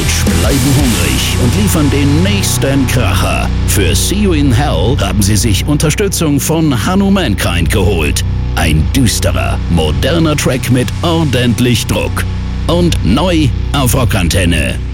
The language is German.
Edge bleiben hungrig und liefern den nächsten Kracher. Für See You in Hell haben sie sich Unterstützung von Hanumankind geholt. Ein düsterer, moderner Track mit ordentlich Druck. Und neu auf Rockantenne.